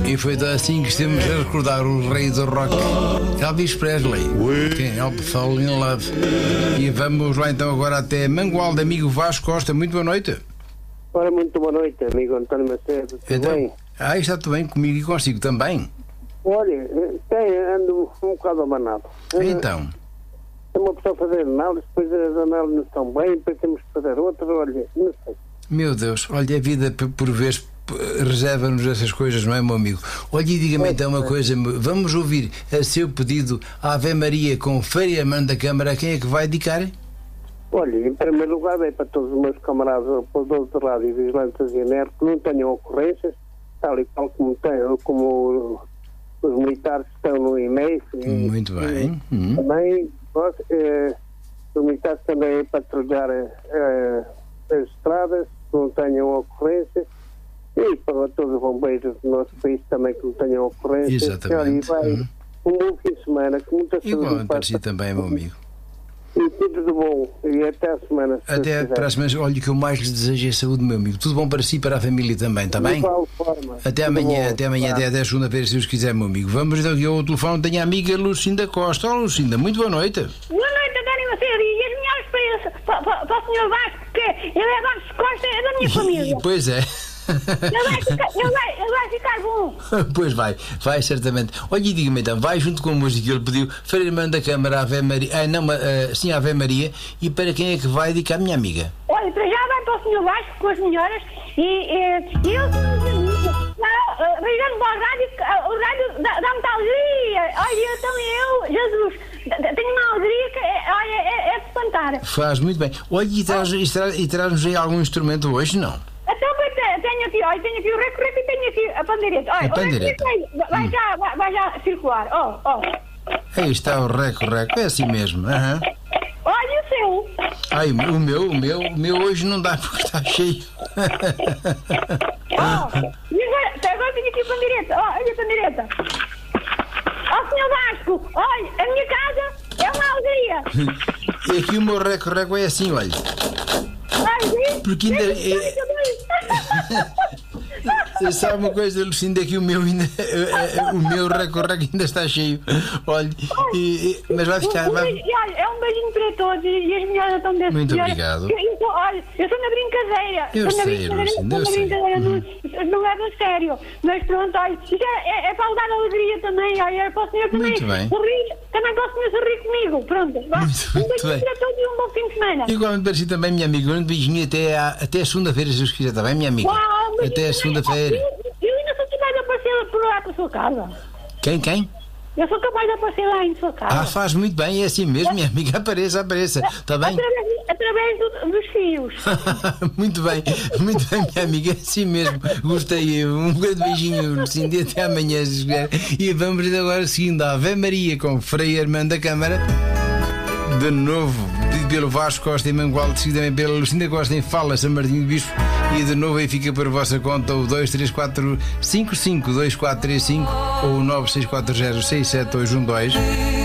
E foi assim que estamos a recordar o rei do rock, Elvis Presley, Can't Help Falling in Love. E vamos lá então agora até Mangualde, amigo Vasco Costa. Muito boa noite. Ora, muito boa noite, amigo António Macedo. Tudo Então, bem? está tudo bem comigo e consigo também. Olha, ando um bocado abanado. Então, É uma pessoa a fazer análise, depois as análises não estão bem, depois temos que fazer outras, olha, não sei. meu Deus, olha, a vida por vezes reserva-nos essas coisas, não é, meu amigo? Olha, e diga-me então uma coisa, vamos ouvir a seu pedido a Ave Maria com Frei Armando da Câmara. Quem é que vai dedicar? Olha, em primeiro lugar é para todos os meus camaradas operadores de rádio, vigilantes e NER, que não tenham ocorrências, tal e qual como os militares que estão no e-mail. Muito bem. Também, os militares também patrulhar as estradas, que não tenham ocorrências, e para todos os bombeiros do nosso país também que não tenham ocorrências. Exatamente. Olha, e vai um bom fim de semana, que muita saúde. Igualmente para si também, meu amigo. E tudo de bom. E até a semana. Até para a semana. Olha, o que eu mais lhe desejo é saúde, meu amigo. Tudo bom para si e para a família também, está bem? Até amanhã, até segunda-feira, se Deus quiser, meu amigo. Vamos então aqui ao telefone. Tenho a amiga Lucinda Costa. Olá, Lucinda, muito boa noite. Boa noite, António Macedo. E as melhores para o senhor Vasco, porque ele é Vasco Costa, é da minha família. Pois é. Ele vai ficar bom. Pois vai certamente. Olha, e diga-me então, vai junto com a música que ele pediu, Frei Armando da Câmara, Ave Maria, sim, Ave Maria, e para quem é que vai dedicar, minha amiga? Olha, para já vai para o senhor Vasco com as senhoras e eu ligando para o rádio dá muita alegria. Olha, então Jesus, tenho uma alegria que é de espantar. Faz muito bem. Olha, e traz-nos aí algum instrumento hoje, não? Então tenho aqui o reco e tenho aqui a pandeireta. Olha, a pandeireta. Vai já circular. Aí está o reco, é assim mesmo. Uhum. Olha o seu. Ai, o meu hoje não dá porque está cheio. E agora tenho aqui a pandeireta. Olha a pandeireta. Senhor Vasco, olha, a minha casa é uma alegria. E aqui o meu reco é assim, olha. Porque ainda sabe uma coisa, Lucinda, que o meu reco ainda está cheio. Olha, mas vai ficar. É um beijinho para todos e as melhores estão desse. Muito obrigado. Olha, eu estou na brincadeira. Eu sei, Lucinda, eu sei. Não leva a sério. Mas pronto, olha, isto é para dar alegria também. Olha, para o senhor também sorrir. Também para o senhor sorrir comigo. Pronto, um beijinho para todos e um bom fim de semana. Igualmente para si também, minha amiga. Um beijinho até a segunda-feira, se Deus quiser, está bem, minha amiga? Até a segunda-feira. Eu ainda sou capaz de aparecer por lá para a sua casa. Quem? Eu sou capaz de aparecer lá em sua casa. Faz muito bem, é assim mesmo, minha amiga. Apareça. Está bem? Através dos fios. Muito bem, minha amiga. É assim mesmo. Gostei. Um grande beijinho, Lucinda. Até amanhã, se quiser. E vamos agora seguindo a Ave Maria com Frei Armando da Câmara. De novo, pelo Vasco Costa em Mangualde, seguido também pela Lucinda Costa em Fala, São Martinho do Bispo. E de novo aí fica por vossa conta o 234552435 ou o 964067212.